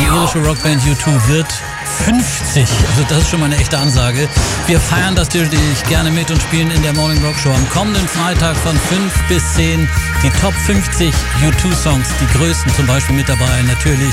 irische Rockband U2 wird 50. Also das ist schon mal eine echte Ansage. Wir feiern das natürlich gerne mit und spielen in der Morning Rock Show am kommenden Freitag von 5 bis 10 die Top 50 U2 Songs, die größten zum Beispiel mit dabei. Natürlich